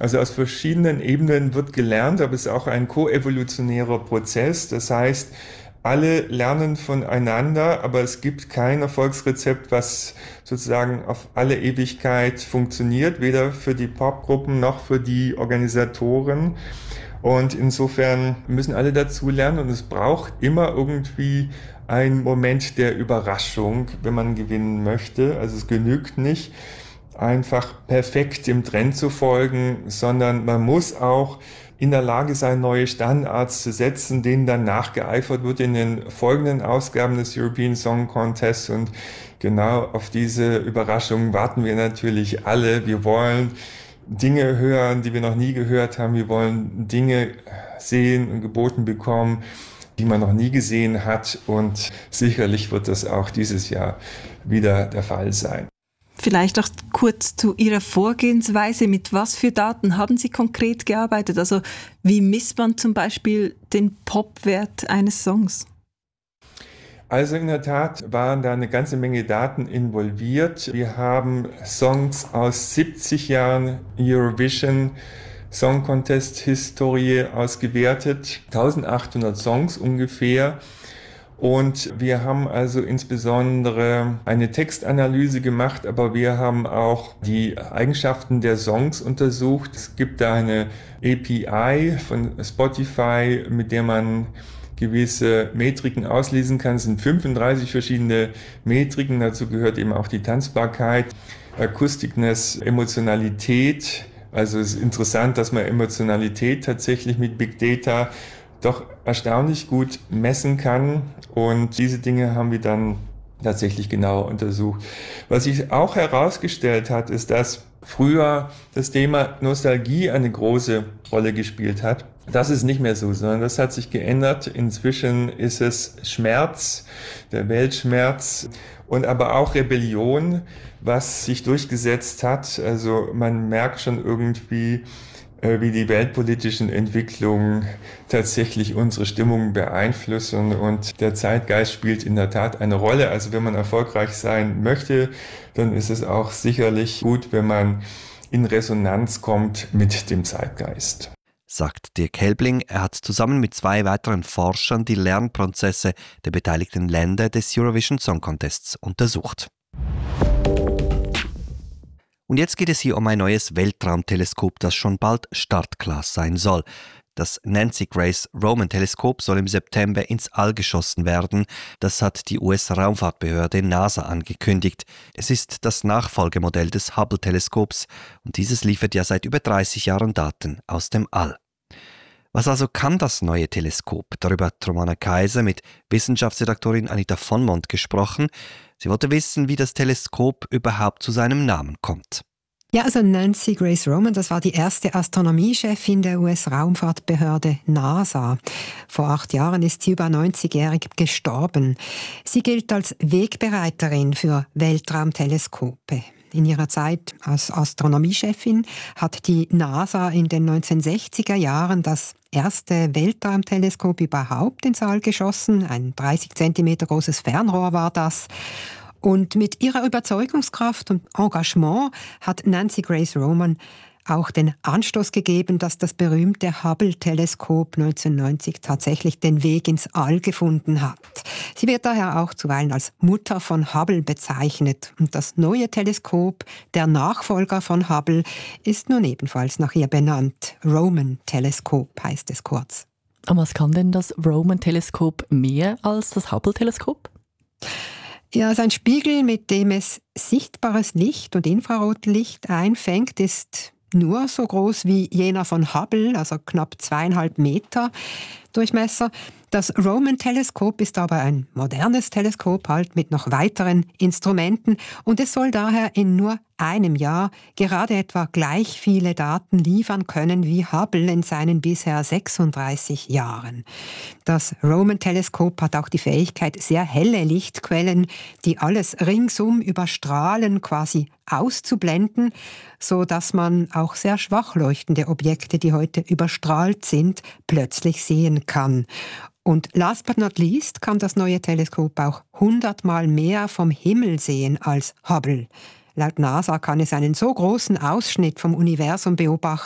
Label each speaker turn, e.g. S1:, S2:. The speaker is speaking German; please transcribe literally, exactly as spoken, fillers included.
S1: Also aus verschiedenen Ebenen wird gelernt, aber es ist auch ein koevolutionärer Prozess. Das heißt, alle lernen voneinander, aber es gibt kein Erfolgsrezept, was sozusagen auf alle Ewigkeit funktioniert, weder für die Popgruppen noch für die Organisatoren. Und insofern müssen alle dazu lernen und es braucht immer irgendwie einen Moment der Überraschung, wenn man gewinnen möchte. Also es genügt nicht, einfach perfekt dem Trend zu folgen, sondern man muss auch in der Lage sein, neue Standards zu setzen, denen dann nachgeeifert wird in den folgenden Ausgaben des European Song Contest. Und genau auf diese Überraschung warten wir natürlich alle. Wir wollen Dinge hören, die wir noch nie gehört haben. Wir wollen Dinge sehen und geboten bekommen, die man noch nie gesehen hat. Und sicherlich wird das auch dieses Jahr wieder der Fall sein.
S2: Vielleicht auch kurz zu Ihrer Vorgehensweise. Mit was für Daten haben Sie konkret gearbeitet? Also wie misst man zum Beispiel den Popwert eines Songs?
S1: Also in der Tat waren da eine ganze Menge Daten involviert. Wir haben Songs aus siebzig Jahren Eurovision Song Contest Historie ausgewertet, eintausendachthundert Songs ungefähr. Und wir haben also insbesondere eine Textanalyse gemacht, aber wir haben auch die Eigenschaften der Songs untersucht. Es gibt da eine A P I von Spotify, mit der man gewisse Metriken auslesen kann. Es sind fünfunddreißig verschiedene Metriken. Dazu gehört eben auch die Tanzbarkeit, Akustikness, Emotionalität. Also es ist interessant, dass man Emotionalität tatsächlich mit Big Data doch erstaunlich gut messen kann. Und diese Dinge haben wir dann tatsächlich genauer untersucht. Was sich auch herausgestellt hat, ist, dass früher das Thema Nostalgie eine große Rolle gespielt hat. Das ist nicht mehr so, sondern das hat sich geändert. Inzwischen ist es Schmerz, der Weltschmerz und aber auch Rebellion, was sich durchgesetzt hat. Also man merkt schon irgendwie, wie die weltpolitischen Entwicklungen tatsächlich unsere Stimmung beeinflussen und der Zeitgeist spielt in der Tat eine Rolle. Also wenn man erfolgreich sein möchte, dann ist es auch sicherlich gut, wenn man in Resonanz kommt mit dem Zeitgeist.
S3: Sagt Dirk Helbling. Er hat zusammen mit zwei weiteren Forschern die Lernprozesse der beteiligten Länder des Eurovision Song Contests untersucht. Und jetzt geht es hier um ein neues Weltraumteleskop, das schon bald startklar sein soll. Das Nancy Grace Roman Teleskop soll im September ins All geschossen werden. Das hat die U S-Raumfahrtbehörde NASA angekündigt. Es ist das Nachfolgemodell des Hubble-Teleskops und dieses liefert ja seit über dreißig Jahren Daten aus dem All. Was also kann das neue Teleskop? Darüber hat Romana Kaiser mit Wissenschaftsredaktorin Anita von Mont gesprochen. Sie wollte wissen, wie das Teleskop überhaupt zu seinem Namen kommt.
S4: Ja, also Nancy Grace Roman, das war die erste Astronomiechefin der U S-Raumfahrtbehörde NASA. Vor acht Jahren ist sie über neunzigjährig gestorben. Sie gilt als Wegbereiterin für Weltraumteleskope. In ihrer Zeit als Astronomiechefin hat die NASA in den neunzehnhundertsechziger Jahren das erste Weltraumteleskop überhaupt ins All geschossen. Ein dreißig Zentimeter großes Fernrohr war das. Und mit ihrer Überzeugungskraft und Engagement hat Nancy Grace Roman auch den Anstoß gegeben, dass das berühmte Hubble-Teleskop neunzehnhundertneunzig tatsächlich den Weg ins All gefunden hat. Sie wird daher auch zuweilen als Mutter von Hubble bezeichnet. Und das neue Teleskop, der Nachfolger von Hubble, ist nun ebenfalls nach ihr benannt. Roman-Teleskop heißt es kurz.
S5: Und was kann denn das Roman-Teleskop mehr als das Hubble-Teleskop?
S4: Ja, sein Spiegel, mit dem es sichtbares Licht und Infrarotlicht einfängt, ist nur so groß wie jener von Hubble, also knapp zweieinhalb Meter Durchmesser. Das Roman-Teleskop ist aber ein modernes Teleskop, halt mit noch weiteren Instrumenten, und es soll daher in nur einem Jahr gerade etwa gleich viele Daten liefern können wie Hubble in seinen bisher sechsunddreißig Jahren. Das Roman-Teleskop hat auch die Fähigkeit, sehr helle Lichtquellen, die alles ringsum überstrahlen, quasi auszublenden, so dass man auch sehr schwach leuchtende Objekte, die heute überstrahlt sind, plötzlich sehen kann. Und last but not least kann das neue Teleskop auch hundertmal mehr vom Himmel sehen als Hubble. Laut NASA kann es einen so großen Ausschnitt vom Universum beobachten,